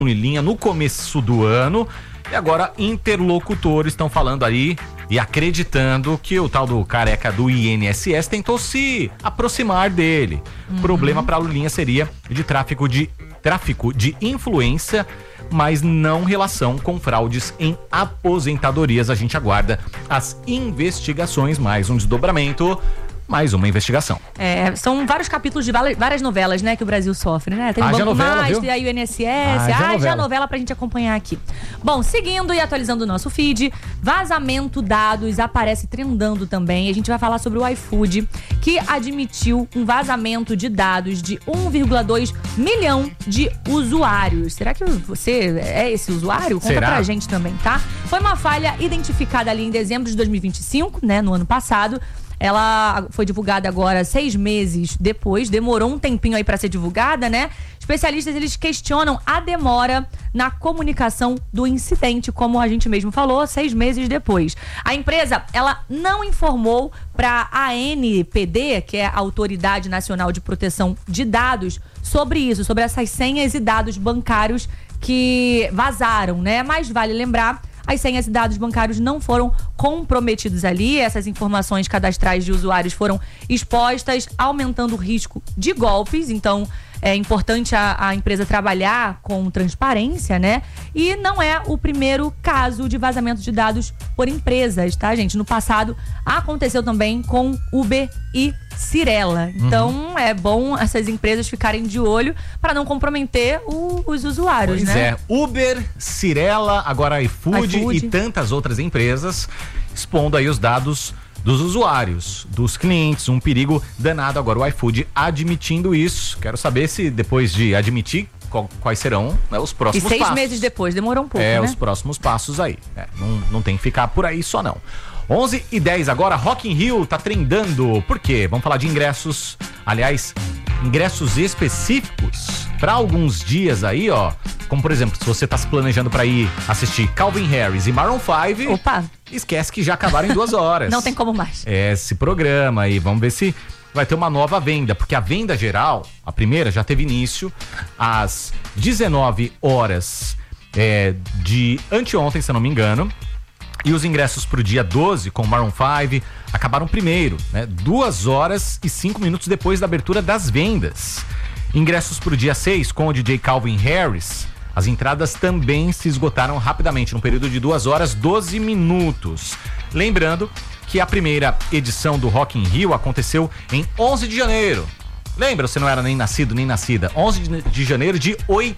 em linha no começo do ano e agora interlocutores estão falando aí e acreditando que o tal do careca do INSS tentou se aproximar dele. O problema para a Lulinha seria de tráfico de influência, mas não relação com fraudes em aposentadorias. A gente aguarda as investigações, mais um desdobramento, mais uma investigação. São vários capítulos de várias novelas, né, que o Brasil sofre, né? Tem o Banco Mais, tem aí o INSS, já novela pra gente acompanhar aqui. Bom, seguindo e atualizando o nosso feed, vazamento dados aparece trendando também. A gente vai falar sobre o iFood, que admitiu um vazamento de dados de 1,2 milhão de usuários. Será que você é esse usuário? Conta pra gente também, tá? Foi uma falha identificada ali em dezembro de 2025, né, no ano passado. Ela foi divulgada agora 6 meses depois, demorou um tempinho aí para ser divulgada, né? Especialistas, eles questionam a demora na comunicação do incidente, como a gente mesmo falou, 6 meses depois. A empresa, ela não informou para a ANPD, que é a Autoridade Nacional de Proteção de Dados, sobre isso, sobre essas senhas e dados bancários que vazaram, né? Mas vale lembrar, as senhas e dados bancários não foram comprometidos ali, essas informações cadastrais de usuários foram expostas, aumentando o risco de golpes. Então é importante a empresa trabalhar com transparência, né? E não é o primeiro caso de vazamento de dados por empresas, tá, gente? No passado aconteceu também com Uber e Cyrela. Então é bom essas empresas ficarem de olho para não comprometer os usuários, pois né? Uber, Cyrela, agora iFood e tantas outras empresas expondo aí os dados dos usuários, dos clientes, um perigo danado. Agora o iFood admitindo isso. Quero saber se depois de admitir, quais serão, né, os próximos passos. E 6 meses depois, demorou um pouco, né? Os próximos passos aí. Não tem que ficar por aí só não. 11h10 agora, Rock in Rio tá trendando. Por quê? Vamos falar de ingressos. Aliás, ingressos específicos para alguns dias aí, ó. Como, por exemplo, se você tá se planejando para ir assistir Calvin Harris e Maroon 5... Opa! Esquece que já acabaram em 2 horas. Não tem como mais. Esse programa aí, vamos ver se vai ter uma nova venda, porque a venda geral, a primeira, já teve início às 19 horas de anteontem, se eu não me engano. E os ingressos pro dia 12, com Maroon 5, acabaram primeiro, né? 2 horas e 5 minutos depois da abertura das vendas. Ingressos pro dia 6, com o DJ Calvin Harris, as entradas também se esgotaram rapidamente, num período de 2 horas, 12 minutos. Lembrando que a primeira edição do Rock in Rio aconteceu em 11 de janeiro. Lembra, você não era nem nascido nem nascida. 11 de janeiro de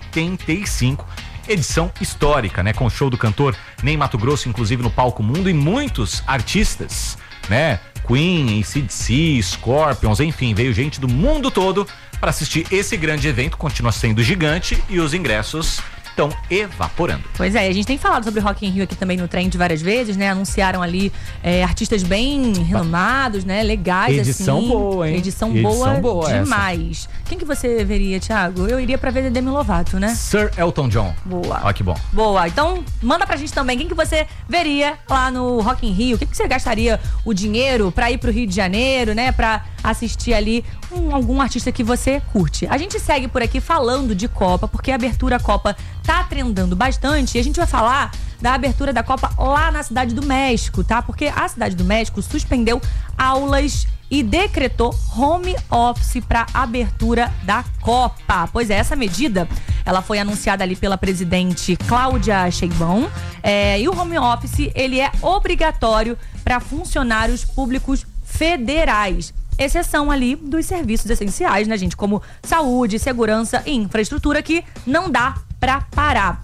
85. Edição histórica, né? Com o show do cantor Ney Matogrosso, inclusive no palco mundo, e muitos artistas, né? Queen, AC/DC, Scorpions, enfim, veio gente do mundo todo para assistir esse grande evento. Continua sendo gigante e os ingressos estão evaporando. Pois é, a gente tem falado sobre Rock in Rio aqui também no Trend várias vezes, né? Anunciaram ali artistas bem renomados, né? Legais, edição assim. Boa, hein? Edição boa demais. Essa. Quem que você veria, Thiago? Eu iria pra ver Demi Lovato, né? Sir Elton John. Boa. Olha que bom. Boa. Então, manda pra gente também. Quem que você veria lá no Rock in Rio? O que você gastaria o dinheiro pra ir pro Rio de Janeiro, né? Pra assistir ali algum artista que você curte. A gente segue por aqui falando de Copa, porque a abertura Copa tá trendando bastante, e a gente vai falar da abertura da Copa lá na Cidade do México, tá? Porque a Cidade do México suspendeu aulas e decretou home office para abertura da Copa. Pois é, essa medida, ela foi anunciada ali pela presidente Cláudia Sheinbaum, e o home office, ele é obrigatório para funcionários públicos federais, exceção ali dos serviços essenciais, né, gente? Como saúde, segurança e infraestrutura, que não dá pra parar.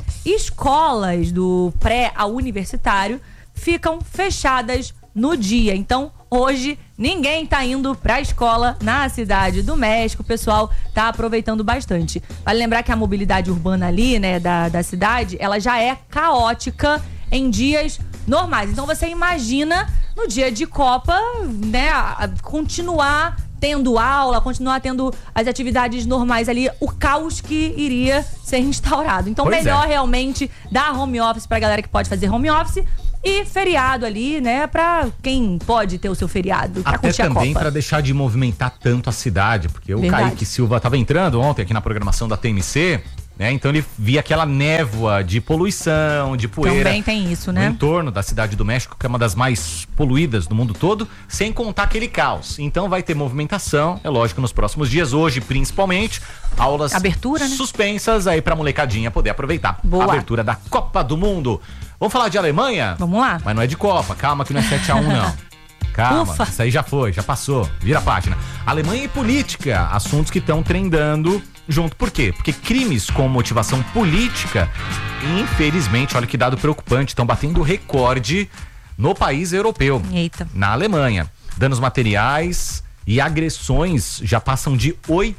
Escolas do pré ao universitário ficam fechadas no dia. Então, hoje, ninguém tá indo pra escola na Cidade do México. O pessoal tá aproveitando bastante. Vale lembrar que a mobilidade urbana ali, né, da cidade, ela já é caótica em dias normais. Então, você imagina no dia de Copa, né, continuar tendo aula, continuar tendo as atividades normais ali, o caos que iria ser instaurado. Então, melhor realmente dar home office pra galera que pode fazer home office, e feriado ali, né, pra quem pode ter o seu feriado, pra curtir a Copa. Até também pra deixar de movimentar tanto a cidade, porque o Kaique Silva tava entrando ontem aqui na programação da TMC, né? Então ele via aquela névoa de poluição, de poeira. Também tem isso, né? No entorno da Cidade do México, que é uma das mais poluídas do mundo todo, sem contar aquele caos. Então vai ter movimentação, é lógico, nos próximos dias, hoje principalmente, aulas abertura, né? suspensas aí pra molecadinha poder aproveitar. Boa. Abertura da Copa do Mundo. Vamos falar de Alemanha? Vamos lá. Mas não é de Copa, calma que não é 7-1 não. Calma, Ufa. Isso aí já foi, já passou. Vira a página. Alemanha e política, assuntos que estão trendando junto. Por quê? Porque crimes com motivação política, infelizmente, olha que dado preocupante, estão batendo recorde no país europeu. Eita. Na Alemanha. Danos materiais e agressões já passam de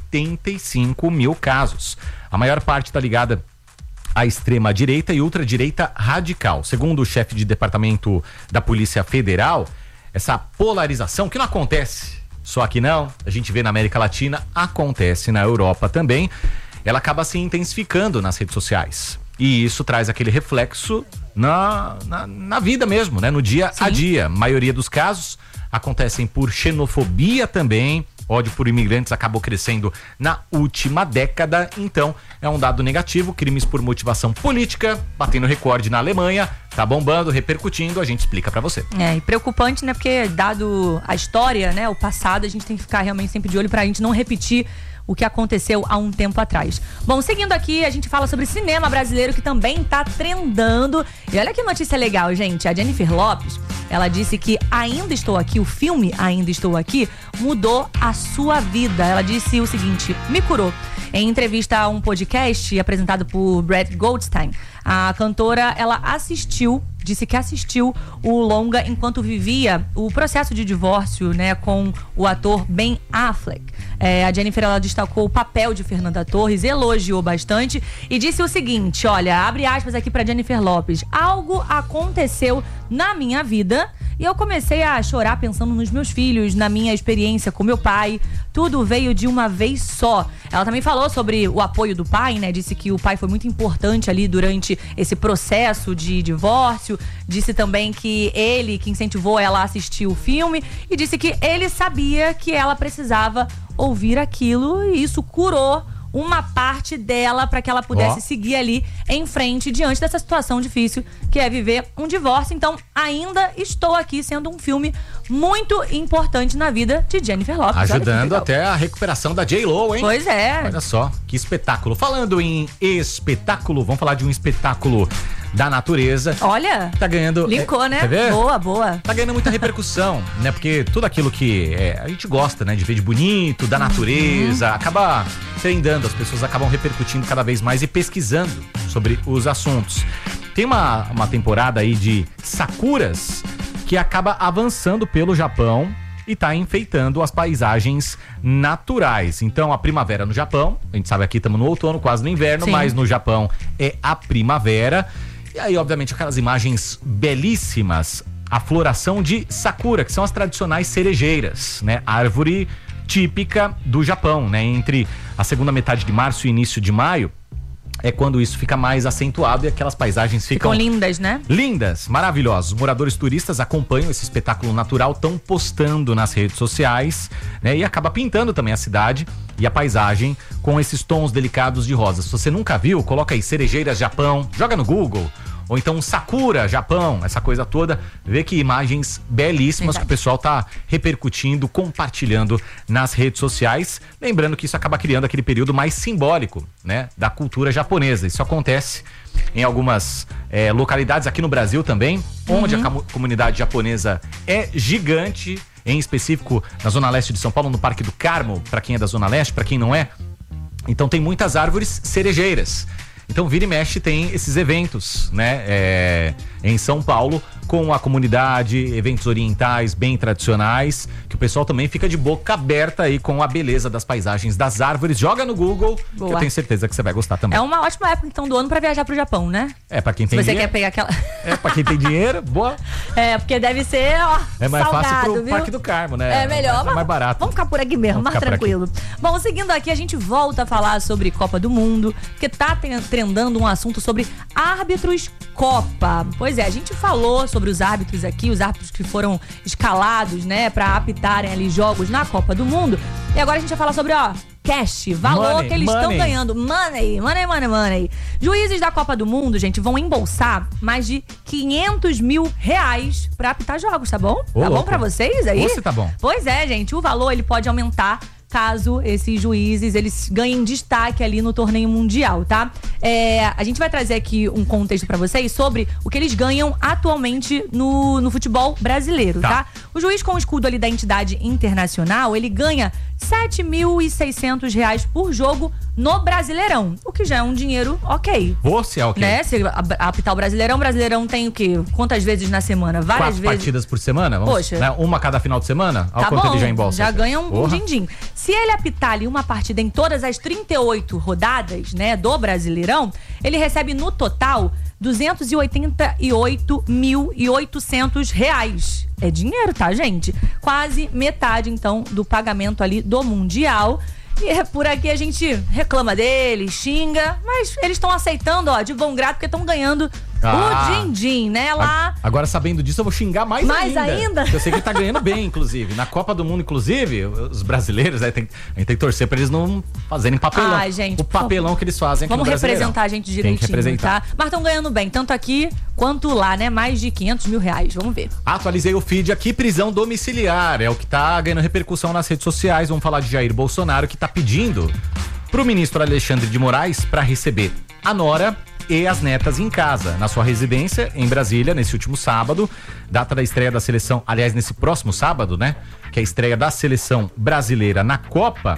85 mil casos. A maior parte está ligada à extrema-direita e ultradireita radical. Segundo o chefe de departamento da Polícia Federal, essa polarização, que não acontece só aqui não, a gente vê na América Latina, acontece na Europa também, ela acaba se intensificando nas redes sociais. E isso traz aquele reflexo na vida mesmo, né? No dia a dia. A maioria dos casos acontecem por xenofobia também. Ódio por imigrantes acabou crescendo na última década, então é um dado negativo. Crimes por motivação política, batendo recorde na Alemanha, tá bombando, repercutindo, a gente explica pra você. É, e preocupante, né, porque dado a história, né, o passado, a gente tem que ficar realmente sempre de olho pra gente não repetir o que aconteceu há um tempo atrás. Bom, seguindo aqui, a gente fala sobre cinema brasileiro, que também tá trendando. E olha que notícia legal, gente. A Jennifer Lopez, ela disse que Ainda Estou Aqui, o filme Ainda Estou Aqui, mudou a sua vida. Ela disse o seguinte: me curou. Em entrevista a um podcast apresentado por Brad Goldstein, a cantora, ela disse que assistiu o longa enquanto vivia o processo de divórcio, né, com o ator Ben Affleck. A Jennifer, ela destacou o papel de Fernanda Torres, elogiou bastante e disse o seguinte, olha, abre aspas aqui pra Jennifer Lopez: algo aconteceu na minha vida e eu comecei a chorar pensando nos meus filhos, na minha experiência com meu pai. Tudo veio de uma vez só. Ela também falou sobre o apoio do pai, né? Disse que o pai foi muito importante ali durante esse processo de divórcio. Disse também que ele que incentivou ela a assistir o filme e disse que ele sabia que ela precisava ouvir aquilo e isso curou uma parte dela para que ela pudesse seguir ali em frente diante dessa situação difícil que é viver um divórcio. Então, Ainda Estou Aqui, sendo um filme muito importante na vida de Jennifer Lopez. Ajudando até a recuperação da J.Lo, hein? Pois é. Olha só, que espetáculo. Falando em espetáculo, vamos falar de um espetáculo da natureza. Olha, tá ganhando... linkou, né? Quer ver? Boa, boa. Tá ganhando muita repercussão, né? Porque tudo aquilo que a gente gosta, né? De ver de bonito, da natureza, acaba trendando, as pessoas acabam repercutindo cada vez mais e pesquisando sobre os assuntos. Tem uma temporada aí de sakuras que acaba avançando pelo Japão e tá enfeitando as paisagens naturais. Então, a primavera no Japão, a gente sabe aqui estamos no outono, quase no inverno, Sim. mas no Japão é a primavera. E aí, obviamente, aquelas imagens belíssimas, a floração de sakura, que são as tradicionais cerejeiras, né? Árvore típica do Japão, né? Entre a segunda metade de março e início de maio, é quando isso fica mais acentuado e aquelas paisagens ficam lindas, né? Lindas, maravilhosas. Os moradores turistas acompanham esse espetáculo natural, estão postando nas redes sociais, né? E acaba pintando também a cidade e a paisagem com esses tons delicados de rosa. Se você nunca viu, coloca aí cerejeiras Japão, joga no Google. Ou então Sakura, Japão, essa coisa toda. Vê que imagens belíssimas que o pessoal tá repercutindo, compartilhando nas redes sociais. Lembrando que isso acaba criando aquele período mais simbólico, né, da cultura japonesa. Isso acontece em algumas localidades aqui no Brasil também, onde a comunidade japonesa é gigante, em específico na Zona Leste de São Paulo, no Parque do Carmo, para quem é da Zona Leste, para quem não é. Então tem muitas árvores cerejeiras. Então, vira e mexe, tem esses eventos, né, em São Paulo, com a comunidade, eventos orientais bem tradicionais, que o pessoal também fica de boca aberta aí com a beleza das paisagens, das árvores. Joga no Google, que eu tenho certeza que você vai gostar também. É uma ótima época, então, do ano pra viajar pro Japão, né? Pra quem tem Se você dinheiro. quer pegar aquela... Pra quem tem dinheiro, boa. Porque deve ser, é mais salgado, fácil pro viu? Parque do Carmo, né? É melhor. É mais barato. Vamos ficar por aqui mesmo, mais tranquilo. Bom, seguindo aqui, a gente volta a falar sobre Copa do Mundo, porque tá trendando um assunto sobre árbitros Copa. Pois é, a gente falou sobre os árbitros aqui, os árbitros que foram escalados, né, pra apitarem ali jogos na Copa do Mundo. E agora a gente vai falar sobre, cash, valor que eles estão ganhando. Money. Juízes da Copa do Mundo, gente, vão embolsar mais de 500 mil reais pra apitar jogos, tá bom? Tá bom pra vocês aí? Você tá bom. Pois é, gente, o valor ele pode aumentar caso esses juízes, eles ganhem destaque ali no torneio mundial, tá? A gente vai trazer aqui um contexto pra vocês sobre o que eles ganham atualmente no futebol brasileiro, tá? O juiz com o escudo ali da entidade internacional, ele ganha R$7.600 por jogo no Brasileirão, o que já é um dinheiro ok. Você é ok. Né? Se apitar o Brasileirão tem o quê? Quantas vezes na semana? Várias 4 vezes. partidas por semana? Poxa. Né? Uma cada final de semana? Tá quanto bom, ele já embolsa? Já ganha um din-din. Se ele apitar ali uma partida em todas as 38 rodadas, né, do Brasileirão, ele recebe no total R$288.800. É dinheiro, tá, gente? Quase metade, então, do pagamento ali do Mundial. E por aqui a gente reclama deles, xinga, mas eles estão aceitando, ó, de bom grado, porque estão ganhando o din-din, né? Lá. Agora, sabendo disso, eu vou xingar mais ainda? Eu sei que ele tá ganhando bem, inclusive. Na Copa do Mundo, inclusive, os brasileiros, a gente tem que torcer pra eles não fazerem papelão. Ai, gente, o papelão que eles fazem aqui no Brasileirão. Vamos representar a gente direitinho, tá? Mas estão ganhando bem, tanto aqui quanto lá, né? Mais de 500 mil reais, vamos ver. Atualizei o feed aqui, prisão domiciliar. É o que tá ganhando repercussão nas redes sociais. Vamos falar de Jair Bolsonaro, que tá pedindo pro ministro Alexandre de Moraes pra receber a nora e as netas em casa, na sua residência em Brasília, nesse último sábado, data da estreia da seleção, aliás, nesse próximo sábado, né, que é a estreia da seleção brasileira na Copa.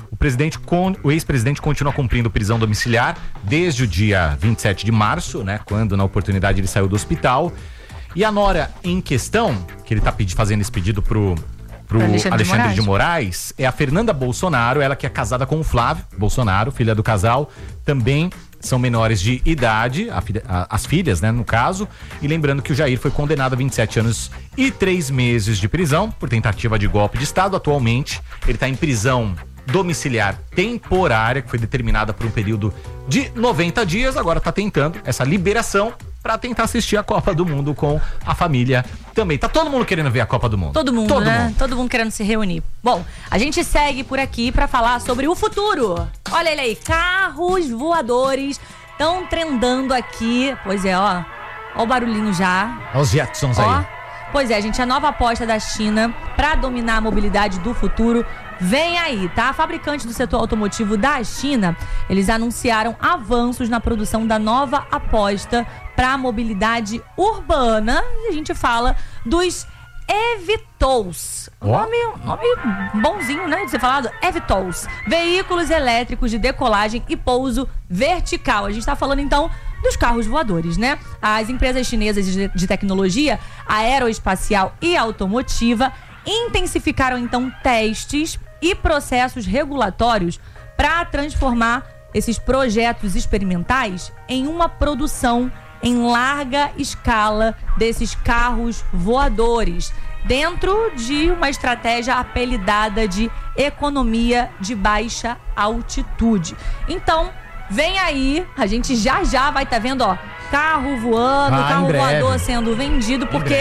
O ex-presidente continua cumprindo prisão domiciliar desde o dia 27 de março, né, quando na oportunidade ele saiu do hospital. E a nora em questão, que ele tá fazendo esse pedido pro Alexandre de Moraes, é a Fernanda Bolsonaro, ela que é casada com o Flávio Bolsonaro, filha do casal, também são menores de idade, as filhas, né, no caso. E lembrando que o Jair foi condenado a 27 anos e 3 meses de prisão por tentativa de golpe de Estado. Atualmente, ele está em prisão domiciliar temporária, que foi determinada por um período de 90 dias. Agora está tentando essa liberação para tentar assistir a Copa do Mundo com a família também. Tá todo mundo querendo ver a Copa do Mundo. Todo mundo, né? Todo mundo querendo se reunir. Bom, a gente segue por aqui para falar sobre o futuro. Olha ele aí, carros voadores estão trendando aqui. Pois é, ó o barulhinho já. Olha os Jetsons aí. Pois é, gente, a nova aposta da China para dominar a mobilidade do futuro vem aí, tá? A fabricante do setor automotivo da China, eles anunciaram avanços na produção da nova aposta para a mobilidade urbana. E a gente fala dos eVTOLs. Nome bonzinho, né? De ser falado, eVTOLs. Veículos elétricos de decolagem e pouso vertical. A gente tá falando, então, dos carros voadores, né? As empresas chinesas de tecnologia aeroespacial e automotiva intensificaram, então, testes e processos regulatórios para transformar esses projetos experimentais em uma produção em larga escala desses carros voadores, dentro de uma estratégia apelidada de economia de baixa altitude. Então, vem aí, a gente já vai estar vendo, ó, carro voando, carro voador sendo vendido, porque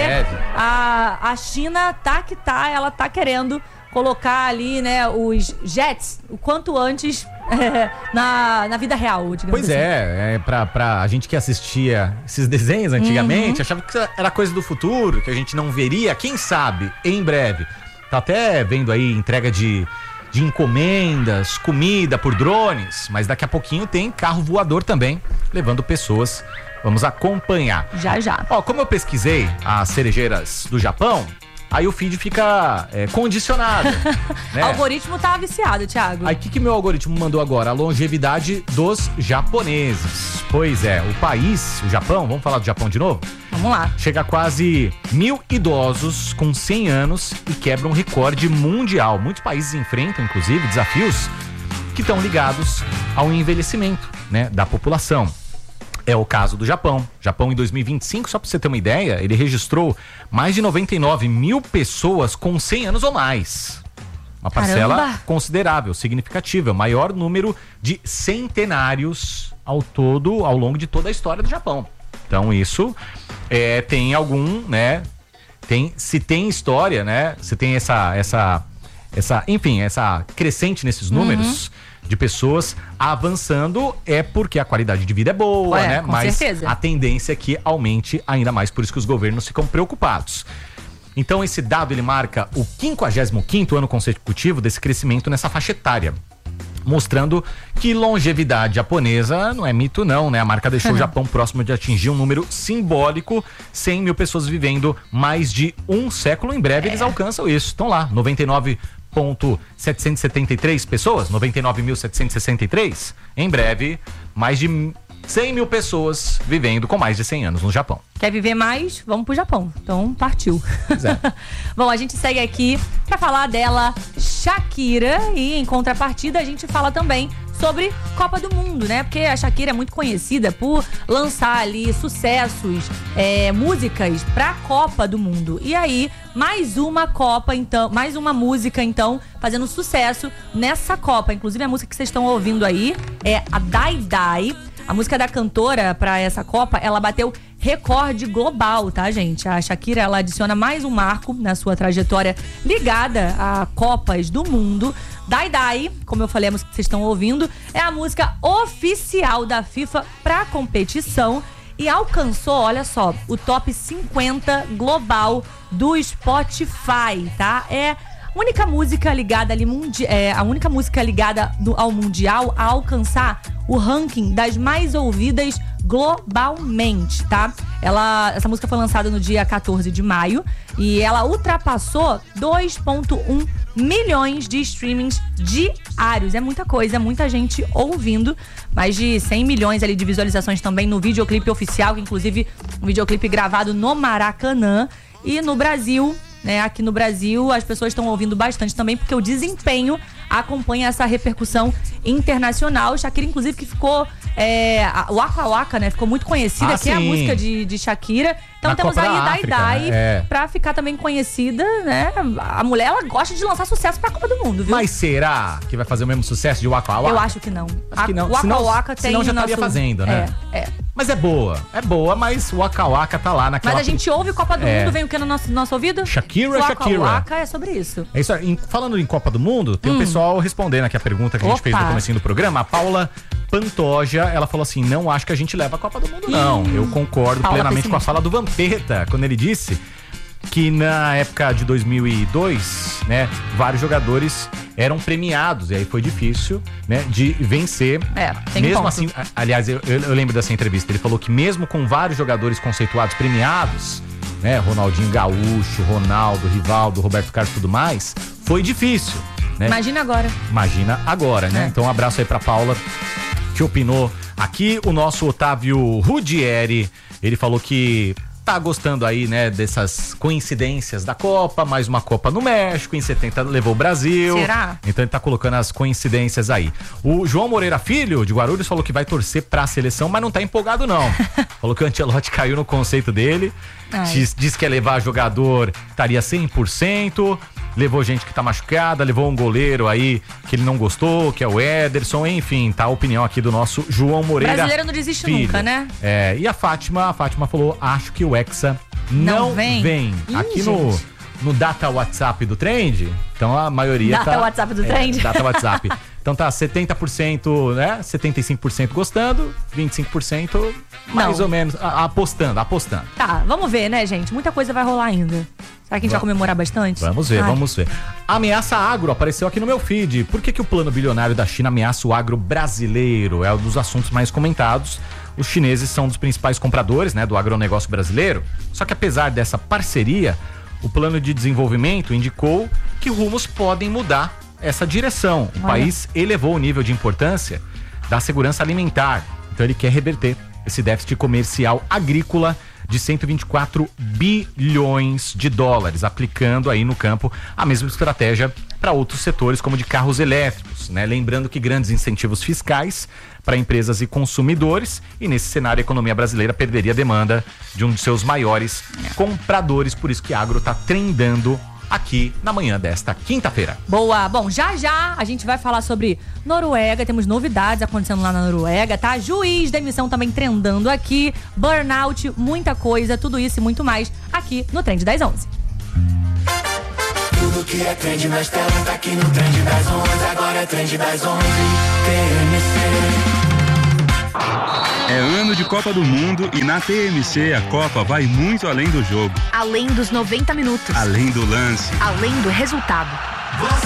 a China ela tá querendo colocar ali, né, os jets o quanto antes na vida real, digamos pois assim. Pra a gente que assistia esses desenhos antigamente, achava que era coisa do futuro, que a gente não veria, quem sabe, em breve. Tá até vendo aí entrega de encomendas, comida por drones, mas daqui a pouquinho tem carro voador também, levando pessoas. Vamos acompanhar. Já. Ó, como eu pesquisei as cerejeiras do Japão, aí o feed fica condicionado. Né? O algoritmo tá viciado, Thiago. Aí o que meu algoritmo mandou agora? A longevidade dos japoneses. Pois é, o país, o Japão, vamos falar do Japão de novo? Vamos lá. Chega a quase 1.000 idosos com 100 anos e quebra um recorde mundial. Muitos países enfrentam, inclusive, desafios que estão ligados ao envelhecimento, né, da população. É o caso do Japão. Japão, em 2025, só para você ter uma ideia, ele registrou mais de 99 mil pessoas com 100 anos ou mais. Uma parcela considerável, significativa. O maior número de centenários ao longo de toda a história do Japão. Então, isso tem algum, né? Se tem história, né? Se tem essa enfim, essa crescente nesses números de pessoas avançando é porque a qualidade de vida é boa, né? Com Mas certeza. a tendência é que aumente ainda mais, por isso que os governos ficam preocupados. Então esse dado ele marca o 55º ano consecutivo desse crescimento nessa faixa etária, mostrando que longevidade japonesa não é mito não, né? A marca deixou o Japão próximo de atingir um número simbólico, 100 mil pessoas vivendo mais de um século. Em breve eles alcançam isso, estão lá, 99.773 pessoas, 99.763. Em breve, mais de 100 mil pessoas vivendo com mais de 100 anos no Japão. Quer viver mais? Vamos pro Japão. Então, partiu. Bom, a gente segue aqui pra falar dela, Shakira. E em contrapartida, a gente fala também sobre Copa do Mundo, né? Porque a Shakira é muito conhecida por lançar ali sucessos, músicas pra Copa do Mundo. E aí, mais uma Copa, então, mais uma música, então, fazendo sucesso nessa Copa. Inclusive, a música que vocês estão ouvindo aí é a Dai Dai. A música da cantora pra essa Copa, ela bateu recorde global, tá, gente? A Shakira, ela adiciona mais um marco na sua trajetória ligada a Copas do Mundo. Dai Dai, como eu falei, a música que vocês estão ouvindo, é a música oficial da FIFA pra competição e alcançou, olha só, o top 50 global do Spotify, tá? É a única música ligada ali ao Mundial a alcançar o ranking das mais ouvidas globalmente, tá? Essa música foi lançada no dia 14 de maio e ela ultrapassou 2,1 milhões de streamings diários. É muita coisa, é muita gente ouvindo. Mais de 100 milhões ali de visualizações também no videoclipe oficial, que inclusive um videoclipe gravado no Maracanã. E no Brasil, né, aqui no Brasil, as pessoas estão ouvindo bastante também, porque o desempenho acompanha essa repercussão internacional. Shakira, inclusive, que ficou... o Waka Waka, né? Ficou muito conhecida, que é a música de Shakira. Então Na temos Copa aí da Dai África, Dai, né? pra ficar também conhecida, né? A mulher, ela gosta de lançar sucesso pra Copa do Mundo, viu? Mas será que vai fazer o mesmo sucesso de Waka Waka? Eu acho que não. Acho que não. Waka Waka tem senão já estaria fazendo, né? Mas é boa, mas o Waka Waka tá lá naquela... Mas a gente ouve Copa do Mundo, vem o que no nosso ouvido? Shakira. Waka Waka é sobre isso. É isso aí. Falando em Copa do Mundo, tem um pessoal respondendo aqui a pergunta que a gente fez no comecinho do programa. A Paula Pantoja, ela falou assim, não acho que a gente leva a Copa do Mundo, não. Eu concordo plenamente com a fala do Vampeta, quando ele disse que na época de 2002, né, vários jogadores eram premiados, e aí foi difícil, né, de vencer. Mesmo assim, aliás, eu lembro dessa entrevista, ele falou que mesmo com vários jogadores conceituados premiados, né, Ronaldinho Gaúcho, Ronaldo, Rivaldo, Roberto Carlos e tudo mais, foi difícil, né? Imagina agora, né? Então um abraço aí pra Paula, que opinou aqui. O nosso Otávio Rudieri, ele falou que tá gostando aí, né, dessas coincidências da Copa, mais uma Copa no México, em 70 levou o Brasil. Será? Então ele tá colocando as coincidências aí. O João Moreira Filho, de Guarulhos, falou que vai torcer pra seleção, mas não tá empolgado não. Falou que o Ancelotti caiu no conceito dele. Diz que ia levar jogador, estaria 100%. Levou gente que tá machucada, levou um goleiro aí que ele não gostou, que é o Ederson, enfim, tá a opinião aqui do nosso João Moreira. Brasileiro não desiste Filho. nunca, né? E a Fátima falou, acho que o Hexa não vem. Ih, aqui no Data WhatsApp do Trend, então a maioria Data WhatsApp do Trend? Data WhatsApp. Então tá 70%, né? 75% gostando, 25% mais ou menos apostando. Tá, vamos ver, né, gente? Muita coisa vai rolar ainda. Será que a gente vai comemorar bastante? Vamos ver. Ameaça agro apareceu aqui no meu feed. Por que o plano bilionário da China ameaça o agro brasileiro? É um dos assuntos mais comentados. Os chineses são um dos principais compradores, né, do agronegócio brasileiro. Só que apesar dessa parceria, o plano de desenvolvimento indicou que rumos podem mudar essa direção. O país elevou o nível de importância da segurança alimentar. Então ele quer reverter esse déficit comercial agrícola de 124 bilhões de dólares, aplicando aí no campo a mesma estratégia para outros setores, como de carros elétricos, né? Lembrando que grandes incentivos fiscais para empresas e consumidores, e nesse cenário a economia brasileira perderia a demanda de um dos seus maiores compradores, por isso que agro está trendando aqui na manhã desta quinta-feira. Boa! Bom, já a gente vai falar sobre Noruega, temos novidades acontecendo lá na Noruega, tá? Juiz da emissão também trendando aqui, burnout, muita coisa, tudo isso e muito mais aqui no Trend das 11. Tudo que é trend nas telas tá aqui no Trend das 11. Agora é Trend das 11. TMC. É ano de Copa do Mundo e na TMC a Copa vai muito além do jogo. Além dos 90 minutos. Além do lance. Além do resultado.